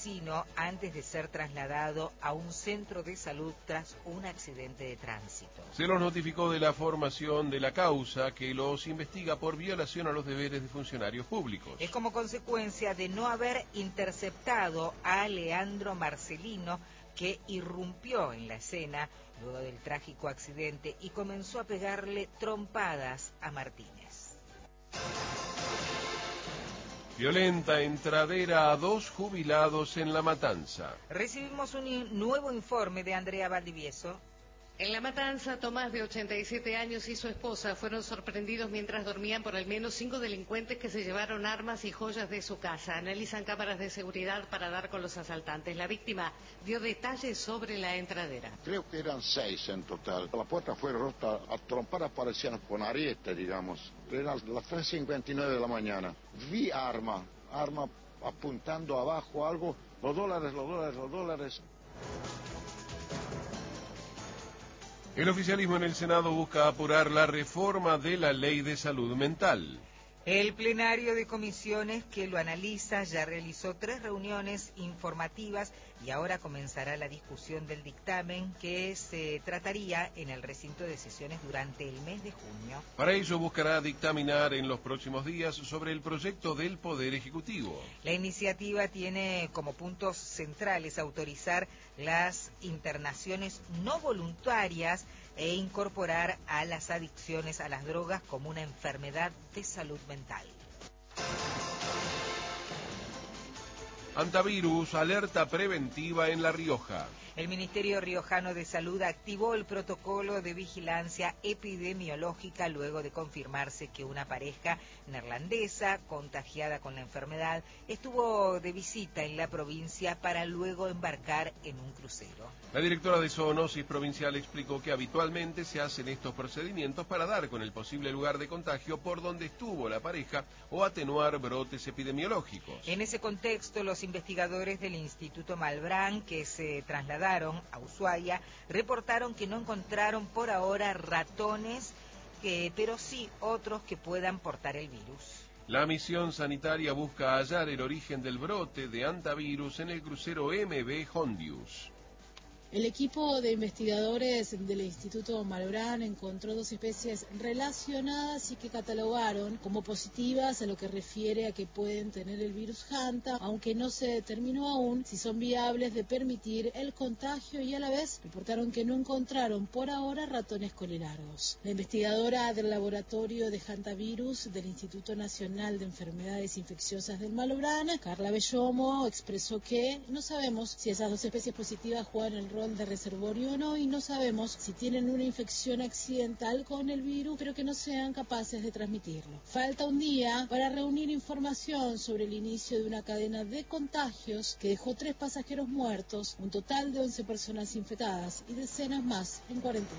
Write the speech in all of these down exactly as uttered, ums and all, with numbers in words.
vecino antes de ser trasladado a un centro de salud tras un accidente de tránsito. Se los notificó de la formación de la causa que los investiga por violación a los deberes de funcionarios públicos. Es como consecuencia de no haber interceptado a Leandro Marcelino, que irrumpió en la escena luego del trágico accidente y comenzó a pegarle trompadas a Martínez. Violenta entradera a dos jubilados en La Matanza. Recibimos un nuevo informe de Andrea Valdivieso. En La Matanza, Tomás, de ochenta y siete años, y su esposa fueron sorprendidos mientras dormían por al menos cinco delincuentes que se llevaron armas y joyas de su casa. Analizan cámaras de seguridad para dar con los asaltantes. La víctima dio detalles sobre la entradera. Creo que eran seis en total. La puerta fue rota, a trompadas parecían con ariete, digamos. Eran las tres cincuenta y nueve de la mañana. Vi arma, arma apuntando abajo algo. Los dólares, los dólares, los dólares. El oficialismo en el Senado busca apurar la reforma de la ley de salud mental. El plenario de comisiones que lo analiza ya realizó tres reuniones informativas y ahora comenzará la discusión del dictamen que se trataría en el recinto de sesiones durante el mes de junio. Para ello buscará dictaminar en los próximos días sobre el proyecto del Poder Ejecutivo. La iniciativa tiene como puntos centrales autorizar las internaciones no voluntarias e incorporar a las adicciones a las drogas como una enfermedad de salud mental. Antivirus, alerta preventiva en La Rioja. El Ministerio Riojano de Salud activó el protocolo de vigilancia epidemiológica luego de confirmarse que una pareja neerlandesa contagiada con la enfermedad estuvo de visita en la provincia para luego embarcar en un crucero. La directora de Zoonosis Provincial explicó que habitualmente se hacen estos procedimientos para dar con el posible lugar de contagio por donde estuvo la pareja o atenuar brotes epidemiológicos. En ese contexto, los investigadores del Instituto Malbrán, que se trasladaron a Ushuaia, reportaron que no encontraron por ahora ratones, que, pero sí otros que puedan portar el virus. La misión sanitaria busca hallar el origen del brote de antivirus en el crucero M V Hondius. El equipo de investigadores del Instituto Malbrán encontró dos especies relacionadas y que catalogaron como positivas a lo que refiere a que pueden tener el virus Hanta, aunque no se determinó aún si son viables de permitir el contagio, y a la vez reportaron que no encontraron por ahora ratones colelargos. La investigadora del laboratorio de hantavirus del Instituto Nacional de Enfermedades Infecciosas del Malbrán, Carla Bellomo, expresó que no sabemos si esas dos especies positivas juegan el rol de reservorio o no, y no sabemos si tienen una infección accidental con el virus, pero que no sean capaces de transmitirlo. Falta un día para reunir información sobre el inicio de una cadena de contagios que dejó tres pasajeros muertos, un total de once personas infectadas y decenas más en cuarentena.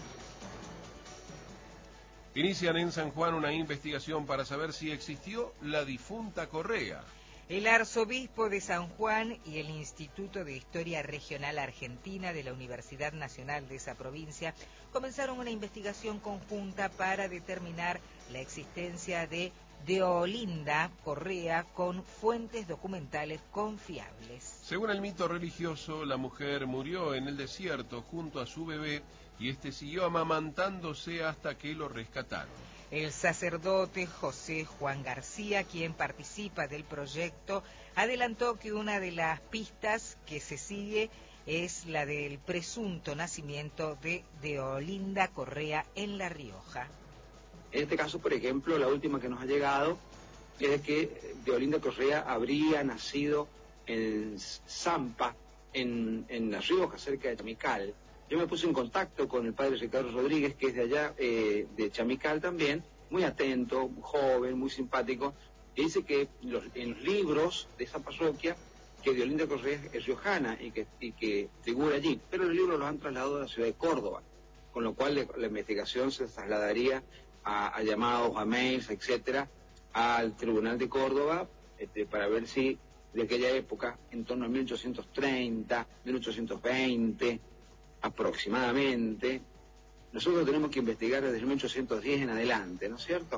Inician en San Juan una investigación para saber si existió la difunta Correa. El arzobispo de San Juan y el Instituto de Historia Regional Argentina de la Universidad Nacional de esa provincia comenzaron una investigación conjunta para determinar la existencia de Deolinda Correa con fuentes documentales confiables. Según el mito religioso, la mujer murió en el desierto junto a su bebé y este siguió amamantándose hasta que lo rescataron. El sacerdote José Juan García, quien participa del proyecto, adelantó que una de las pistas que se sigue es la del presunto nacimiento de Deolinda Correa en La Rioja. En este caso, por ejemplo, la última que nos ha llegado es de que Deolinda Correa habría nacido en Zampa, en, en La Rioja, cerca de Chamical. Yo me puse en contacto con el padre Ricardo Rodríguez, que es de allá, eh, de Chamical también, muy atento, joven, muy simpático, y dice que los, en los libros de esa parroquia, que Deolinda Correa es riojana y que, y que figura allí, pero los libros los han trasladado a la ciudad de Córdoba, con lo cual le, la investigación se trasladaría a, a llamados, a mails, etcétera, al Tribunal de Córdoba, este, para ver si de aquella época, en torno a mil ochocientos treinta, mil ochocientos veinte, aproximadamente, nosotros tenemos que investigar desde mil ochocientos diez en adelante, ¿no es cierto?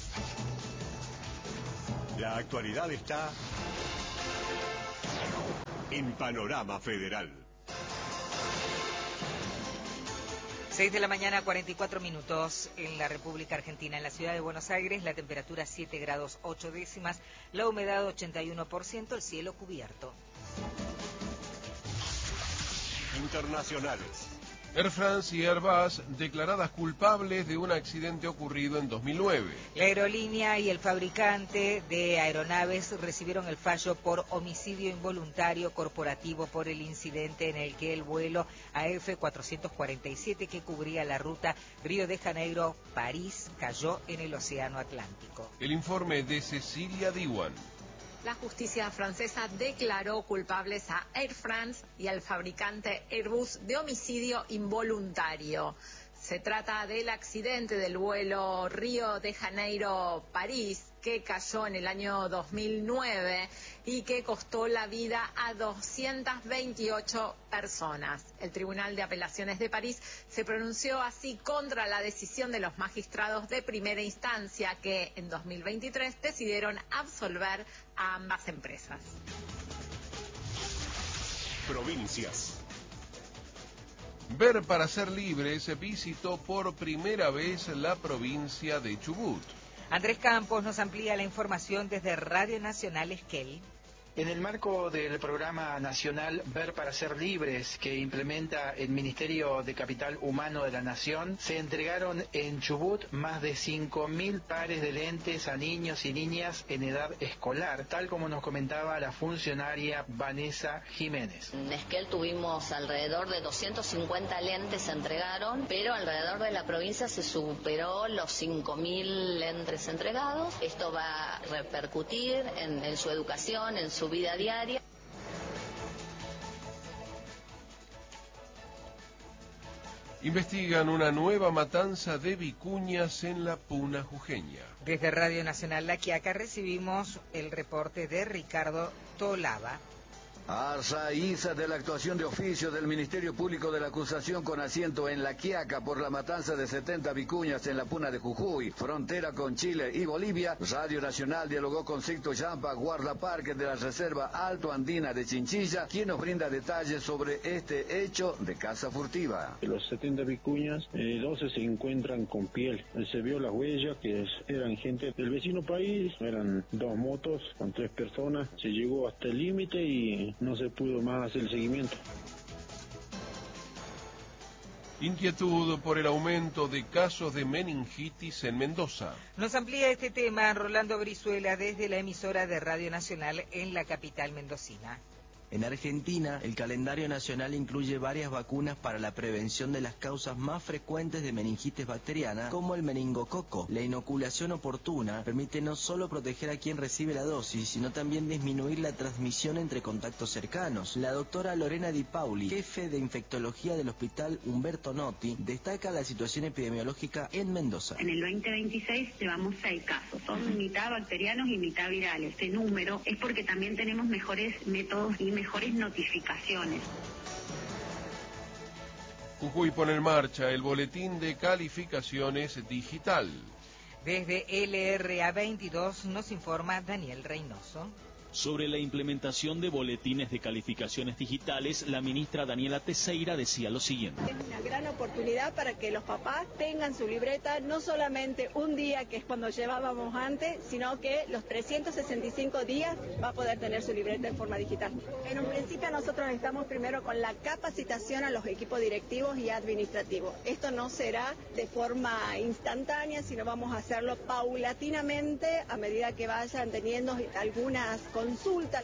La actualidad está Panorama Federal. seis de la mañana, cuarenta y cuatro minutos en la República Argentina. En la ciudad de Buenos Aires, la temperatura siete grados ocho décimas, la humedad ochenta y uno por ciento, el cielo cubierto. Internacionales. Air France y Airbus declaradas culpables de un accidente ocurrido en dos mil nueve. La aerolínea y el fabricante de aeronaves recibieron el fallo por homicidio involuntario corporativo por el incidente en el que el vuelo A F cuatrocientos cuarenta y siete que cubría la ruta Río de Janeiro-París cayó en el Océano Atlántico. El informe de Cecilia Diwan. La justicia francesa declaró culpables a Air France y al fabricante Airbus de homicidio involuntario. Se trata del accidente del vuelo Río de Janeiro-París que cayó en el año dos mil nueve y que costó la vida a doscientas veintiocho personas. El Tribunal de Apelaciones de París se pronunció así contra la decisión de los magistrados de primera instancia que en dos mil veintitrés decidieron absolver a ambas empresas. Provincias. Ver para ser libres visitó por primera vez la provincia de Chubut. Andrés Campos nos amplía la información desde Radio Nacional Esquel. En el marco del programa nacional Ver para ser libres, que implementa el Ministerio de Capital Humano de la Nación, se entregaron en Chubut más de cinco mil pares de lentes a niños y niñas en edad escolar, tal como nos comentaba la funcionaria Vanessa Jiménez. En Esquel tuvimos alrededor de doscientos cincuenta lentes se entregaron, pero alrededor de la provincia se superó los cinco mil lentes entregados. Esto va a repercutir en, en su educación, en su vida diaria. Investigan una nueva matanza de vicuñas en la Puna jujeña. Desde Radio Nacional La Quiaca recibimos el reporte de Ricardo Tolava. A raíz de la actuación de oficio del Ministerio Público de la Acusación con asiento en La Quiaca por la matanza de setenta vicuñas en la Puna de Jujuy, frontera con Chile y Bolivia, Radio Nacional dialogó con Sixto Yampa, guardaparque de la Reserva Alto Andina de Chinchilla, quien nos brinda detalles sobre este hecho de caza furtiva. De los setenta vicuñas, eh, doce se encuentran con piel. Se vio las huellas que eran gente del vecino país, eran dos motos con tres personas, se llegó hasta el límite y no se pudo más hacer el seguimiento. Inquietud por el aumento de casos de meningitis en Mendoza. Nos amplía este tema Rolando Brizuela desde la emisora de Radio Nacional en la capital mendocina. En Argentina, el calendario nacional incluye varias vacunas para la prevención de las causas más frecuentes de meningitis bacteriana, como el meningococo. La inoculación oportuna permite no solo proteger a quien recibe la dosis, sino también disminuir la transmisión entre contactos cercanos. La doctora Lorena Di Pauli, jefe de infectología del Hospital Humberto Notti, destaca la situación epidemiológica en Mendoza. En el veinte veintiséis llevamos seis casos, son mitad bacterianos y mitad virales. Este número es porque también tenemos mejores métodos y mejores notificaciones. Jujuy pone en marcha el boletín de calificaciones digital. Desde L R A veintidós nos informa Daniel Reynoso. Sobre la implementación de boletines de calificaciones digitales, la ministra Daniela Teixeira decía lo siguiente. Es una gran oportunidad para que los papás tengan su libreta, no solamente un día, que es cuando llevábamos antes, sino que los trescientos sesenta y cinco días va a poder tener su libreta en forma digital. En un principio nosotros estamos primero con la capacitación a los equipos directivos y administrativos. Esto no será de forma instantánea, sino vamos a hacerlo paulatinamente a medida que vayan teniendo algunas consulta.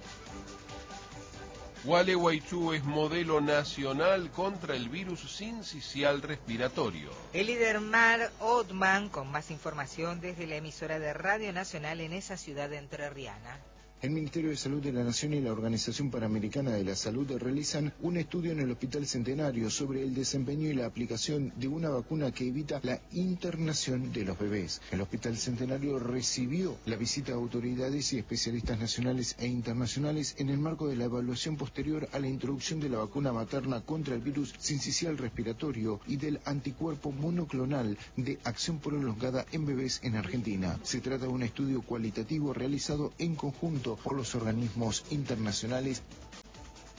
Gualeguaychú es modelo nacional contra el virus sincicial respiratorio. El líder Mar Otman con más información desde la emisora de Radio Nacional en esa ciudad entrerriana. El Ministerio de Salud de la Nación y la Organización Panamericana de la Salud realizan un estudio en el Hospital Centenario sobre el desempeño y la aplicación de una vacuna que evita la internación de los bebés. El Hospital Centenario recibió la visita de autoridades y especialistas nacionales e internacionales en el marco de la evaluación posterior a la introducción de la vacuna materna contra el virus sincicial respiratorio y del anticuerpo monoclonal de acción prolongada en bebés en Argentina. Se trata de un estudio cualitativo realizado en conjunto por los organismos internacionales.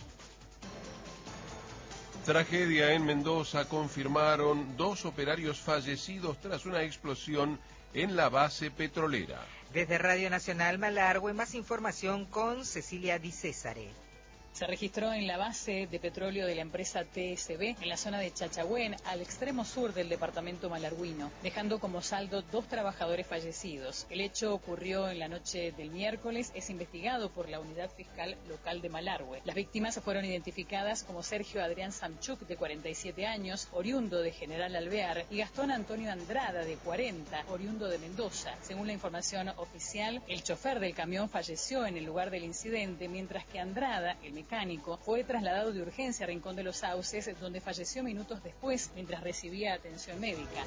Tragedia en Mendoza, confirmaron dos operarios fallecidos tras una explosión en la base petrolera. Desde Radio Nacional Malargüe, más información con Cecilia Di Césare. Se registró en la base de petróleo de la empresa T S B, en la zona de Chachagüén, al extremo sur del departamento malargüino, dejando como saldo dos trabajadores fallecidos. El hecho ocurrió en la noche del miércoles, es investigado por la Unidad Fiscal Local de Malargüe. Las víctimas fueron identificadas como Sergio Adrián Samchuk, de cuarenta y siete años, oriundo de General Alvear, y Gastón Antonio Andrada, de cuarenta, oriundo de Mendoza. Según la información oficial, el chofer del camión falleció en el lugar del incidente, mientras que Andrada, el mecánico, mecánico, fue trasladado de urgencia a Rincón de los Sauces, donde falleció minutos después mientras recibía atención médica.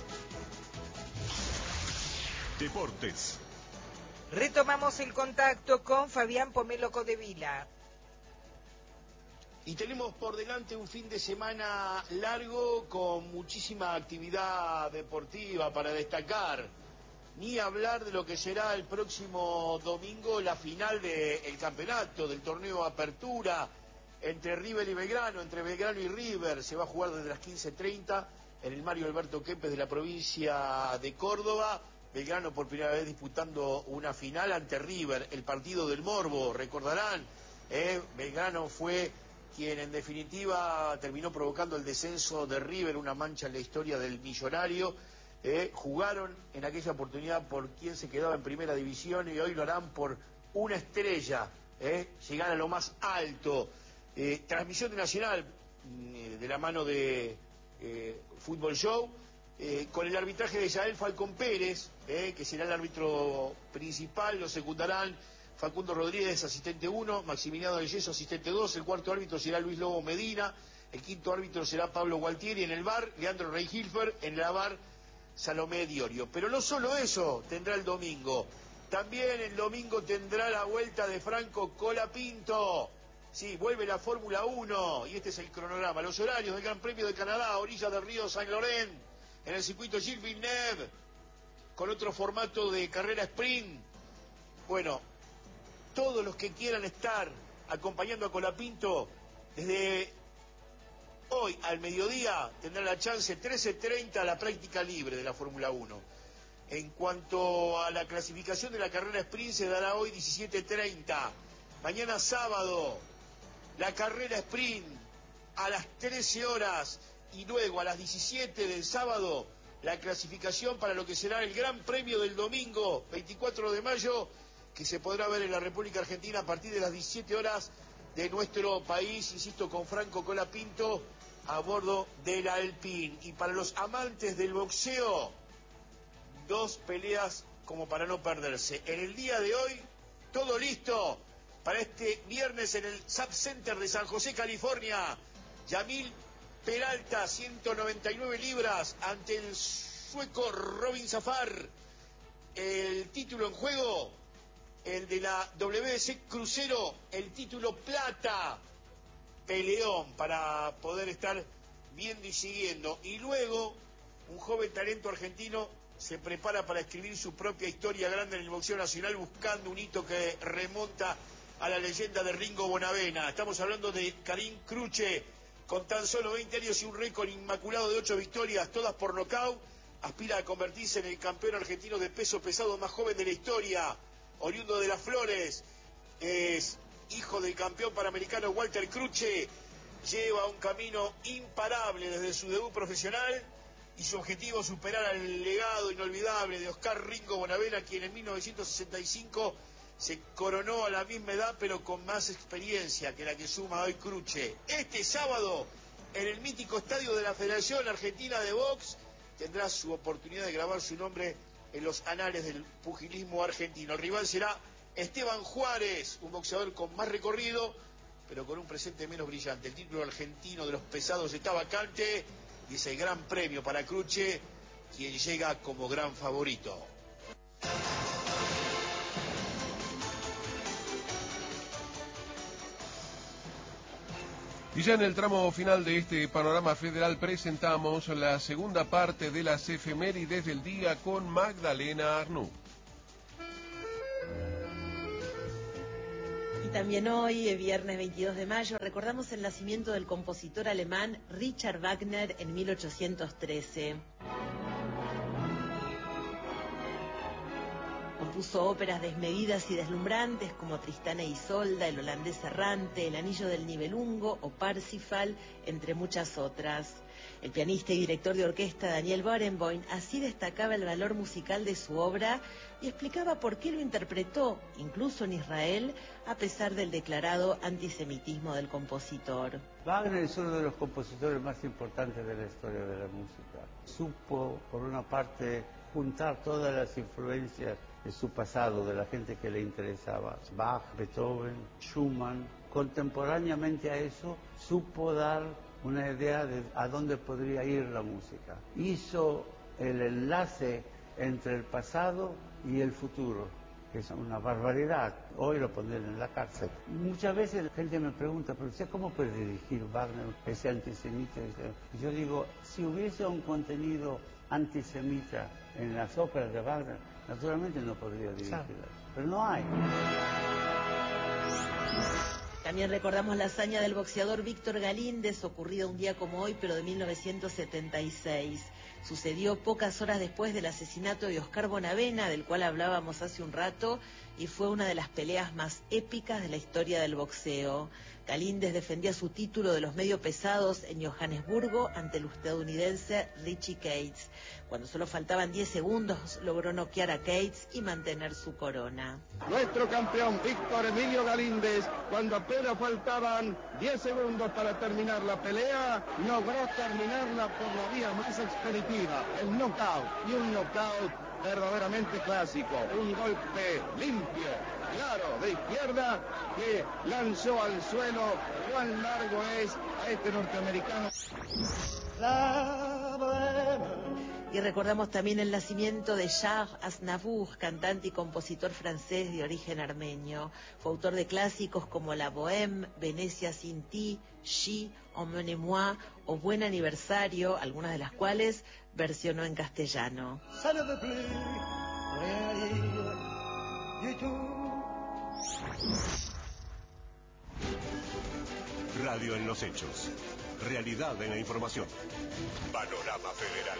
Deportes. Retomamos el contacto con Fabián Pomelo Codevila. Y tenemos por delante un fin de semana largo con muchísima actividad deportiva para destacar. Ni hablar de lo que será el próximo domingo la final del campeonato, del torneo Apertura, entre River y Belgrano, entre Belgrano y River. Se va a jugar desde las quince treinta en el Mario Alberto Kempes de la provincia de Córdoba. Belgrano por primera vez disputando una final ante River, el partido del morbo, recordarán. ¿eh? Belgrano fue quien en definitiva terminó provocando el descenso de River, una mancha en la historia del millonario. Eh, jugaron en aquella oportunidad por quien se quedaba en primera división y hoy lo harán por una estrella, eh, llegar a lo más alto. Eh, transmisión de Nacional eh, de la mano de eh, Fútbol Show, eh, con el arbitraje de Yael Falcón Pérez, eh, que será el árbitro principal. Lo secundarán Facundo Rodríguez, asistente uno, Maximiliano del Yeso, asistente dos, el cuarto árbitro será Luis Lobo Medina, el quinto árbitro será Pablo Gualtieri, en el V A R, Leandro Rey Hilfer, en la V A R, Salomé Diorio. Pero no solo eso tendrá el domingo, también el domingo tendrá la vuelta de Franco Colapinto. Sí, vuelve la Fórmula uno y este es el cronograma. Los horarios del Gran Premio de Canadá, a orillas del río Saint Laurent, en el circuito Gilles Villeneuve, con otro formato de carrera sprint. Bueno, todos los que quieran estar acompañando a Colapinto desde hoy al mediodía tendrán la chance. Trece treinta la práctica libre de la Fórmula uno. En cuanto a la clasificación de la carrera sprint, se dará hoy diecisiete treinta. Mañana sábado, la carrera sprint a las trece horas y luego a las diecisiete del sábado, la clasificación para lo que será el Gran Premio del domingo, veinticuatro de mayo, que se podrá ver en la República Argentina a partir de las diecisiete horas de nuestro país, insisto, con Franco Colapinto a bordo del Alpine. Y para los amantes del boxeo, dos peleas como para no perderse. En el día de hoy, todo listo para este viernes en el Sub Center de San José, California. Yamil Peralta, ciento noventa y nueve libras, ante el sueco Robin Zafar. El título en juego, el de la W B C Crucero, el título plata. Peleón para poder estar viendo y siguiendo. Y luego, un joven talento argentino se prepara para escribir su propia historia grande en el boxeo nacional, buscando un hito que remonta a la leyenda de Ringo Bonavena. Estamos hablando de Karim Cruche, con tan solo veinte años y un récord inmaculado de ocho victorias, todas por nocaut. Aspira a convertirse en el campeón argentino de peso pesado más joven de la historia, oriundo de Las Flores. Es hijo del campeón panamericano Walter Cruche. Lleva un camino imparable desde su debut profesional y su objetivo superar al legado inolvidable de Oscar Ringo Bonavena, quien en mil novecientos sesenta y cinco se coronó a la misma edad pero con más experiencia que la que suma hoy Cruche. Este sábado, en el mítico estadio de la Federación Argentina de Box, tendrá su oportunidad de grabar su nombre en los anales del pugilismo argentino. El rival será Esteban Juárez, un boxeador con más recorrido, pero con un presente menos brillante. El título argentino de los pesados está vacante y es el gran premio para Cruche, quien llega como gran favorito. Y ya en el tramo final de este panorama federal presentamos la segunda parte de las efemérides del día con Magdalena Arnú. también hoy, viernes veintidós de mayo, recordamos el nacimiento del compositor alemán Richard Wagner en mil ochocientos trece. Compuso óperas desmedidas y deslumbrantes como Tristán e Isolda, El holandés errante, El anillo del Nibelungo o Parsifal, entre muchas otras. El pianista y director de orquesta Daniel Barenboim así destacaba el valor musical de su obra y explicaba por qué lo interpretó, incluso en Israel, a pesar del declarado antisemitismo del compositor. Wagner es uno de los compositores más importantes de la historia de la música. Supo, por una parte, juntar todas las influencias de su pasado, de la gente que le interesaba. Bach, Beethoven, Schumann. Contemporáneamente a eso, supo dar una idea de a dónde podría ir la música. Hizo el enlace entre el pasado y el futuro, que es una barbaridad. Hoy lo pondrían en la cárcel. Muchas veces la gente me pregunta, pero ¿usted cómo puede dirigir Wagner, ese antisemita? Y yo digo, si hubiese un contenido antisemita en las óperas de Wagner, naturalmente no podría dirigirlas, pero no hay. También recordamos la hazaña del boxeador Víctor Galíndez, ocurrida un día como hoy, pero de mil novecientos setenta y seis. Sucedió pocas horas después del asesinato de Oscar Bonavena, del cual hablábamos hace un rato, y fue una de las peleas más épicas de la historia del boxeo. Galíndez defendía su título de los medio pesados en Johannesburgo ante el estadounidense Richie Cates. Cuando solo faltaban diez segundos, logró noquear a Cates y mantener su corona. Nuestro campeón Víctor Emilio Galíndez, cuando apenas faltaban diez segundos para terminar la pelea, logró terminarla por la vía más expeditiva, el knockout, y un knockout verdaderamente clásico, un golpe limpio, claro, de izquierda, que lanzó al suelo. Cuán largo es a este norteamericano. Y recordamos también el nacimiento de Charles Aznavour, cantante y compositor francés de origen armenio. Fue autor de clásicos como La Bohème, Venecia sin ti, Chi, Emmenez-moi o Buen Aniversario, algunas de las cuales versionó en castellano. Radio en los hechos. Realidad en la información. Panorama Federal.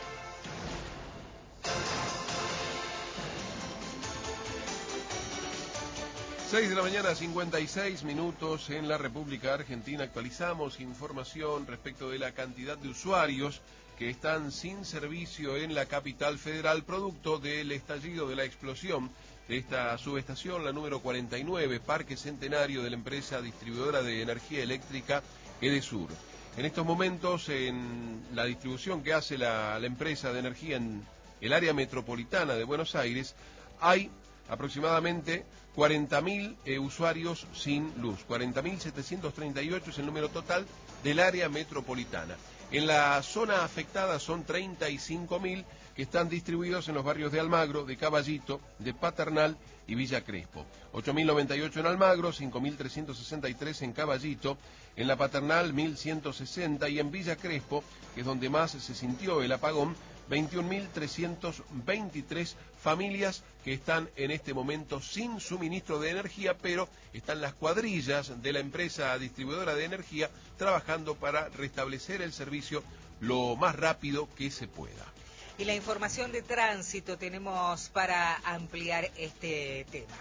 seis de la mañana, cincuenta y seis minutos en la República Argentina. Actualizamos información respecto de la cantidad de usuarios que están sin servicio en la capital federal, producto del estallido de la explosión de esta subestación, la número cuarenta y nueve, Parque Centenario de la empresa distribuidora de energía eléctrica Edesur. En estos momentos, en la distribución que hace la, la empresa de energía en el área metropolitana de Buenos Aires, hay aproximadamente cuarenta mil eh, usuarios sin luz. cuarenta mil setecientos treinta y ocho es el número total del área metropolitana. En la zona afectada son treinta y cinco mil que están distribuidos en los barrios de Almagro, de Caballito, de Paternal y Villa Crespo. ocho mil noventa y ocho en Almagro, cinco mil trescientos sesenta y tres en Caballito, en la Paternal mil ciento sesenta y en Villa Crespo, que es donde más se sintió el apagón, veintiún mil trescientos veintitrés familias que están en este momento sin suministro de energía, pero están las cuadrillas de la empresa distribuidora de energía trabajando para restablecer el servicio lo más rápido que se pueda. Y la información de tránsito tenemos para ampliar este tema.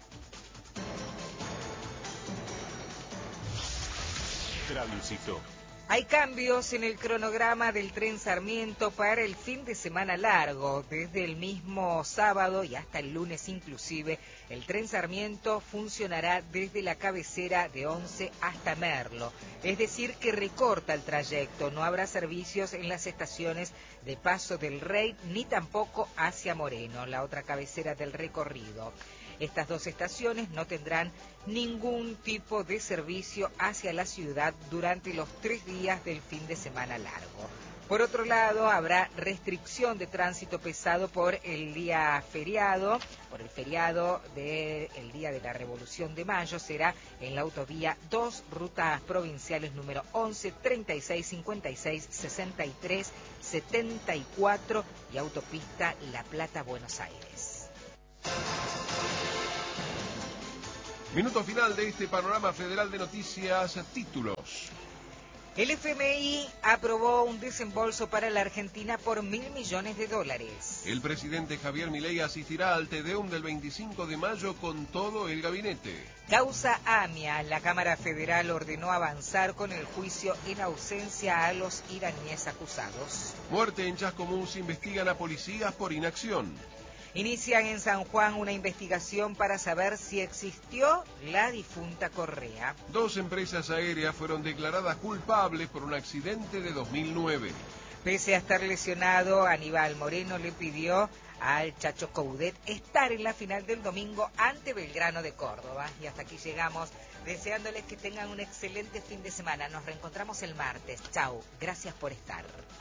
Tránsito. Hay cambios en el cronograma del tren Sarmiento para el fin de semana largo. Desde el mismo sábado y hasta el lunes inclusive, el tren Sarmiento funcionará desde la cabecera de Once hasta Merlo. Es decir, que recorta el trayecto. No habrá servicios en las estaciones de Paso del Rey ni tampoco hacia Moreno, la otra cabecera del recorrido. Estas dos estaciones no tendrán ningún tipo de servicio hacia la ciudad durante los tres días del fin de semana largo. Por otro lado, habrá restricción de tránsito pesado por el día feriado, por el feriado del Día de la Revolución de Mayo. Será en la autovía dos, rutas provinciales número once, treinta y seis, cincuenta y seis, sesenta y tres, setenta y cuatro y autopista La Plata-Buenos Aires. Minuto final de este panorama federal de noticias. Títulos. El F M I aprobó un desembolso para la Argentina por mil millones de dólares. El presidente Javier Milei asistirá al Tedeum del veinticinco de mayo con todo el gabinete. Causa AMIA. La Cámara Federal ordenó avanzar con el juicio en ausencia a los iraníes acusados. Muerte en Chascomús. Investigan a policías por inacción. Inician en San Juan una investigación para saber si existió la difunta Correa. Dos empresas aéreas fueron declaradas culpables por un accidente de dos mil nueve. Pese a estar lesionado, Aníbal Moreno le pidió al Chacho Coudet estar en la final del domingo ante Belgrano de Córdoba. Y hasta aquí llegamos, deseándoles que tengan un excelente fin de semana. Nos reencontramos el martes. Chau, gracias por estar.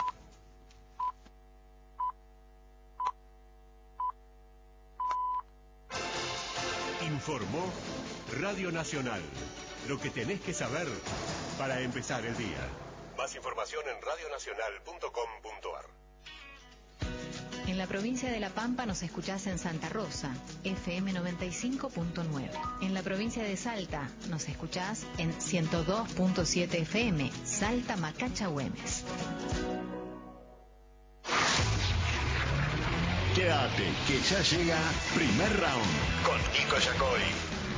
Informó Radio Nacional. Lo que tenés que saber para empezar el día. Más información en radio nacional punto com punto a r. En la provincia de La Pampa nos escuchás en Santa Rosa, F M noventa y cinco punto nueve. En la provincia de Salta nos escuchás en ciento dos punto siete F M, Salta Macacha Güemes. Quédate, que ya llega Primer Round con Nico Yacori.